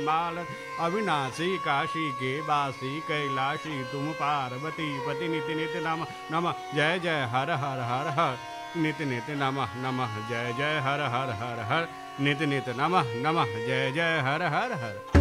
माल। अविनाशी काशी के बासी कैलाशी तुम पार्वती पति नित नित नमः नमः जय जय हर हर हर हर नित नित नमः नमः जय जय हर हर हर हर नित नित नमः नमः जय जय हर हर हर।